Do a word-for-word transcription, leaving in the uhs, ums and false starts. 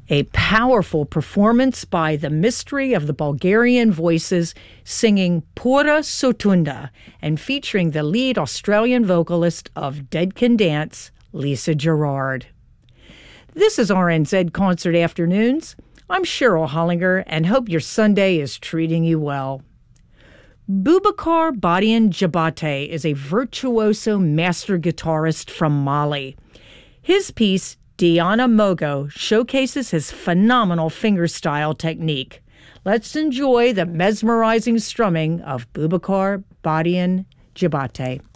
A powerful performance by the Mystery of the Bulgarian Voices singing Pura Sotunda and featuring the lead Australian vocalist of Dead Can Dance, Lisa Gerrard. This is R N Z Concert Afternoons. I'm Cheryl Hollinger and hope your Sunday is treating you well. Boubacar Badian Djabate is a virtuoso master guitarist from Mali. His piece, Diana Mogo, showcases his phenomenal fingerstyle technique. Let's enjoy the mesmerizing strumming of Boubacar Badian Djabate.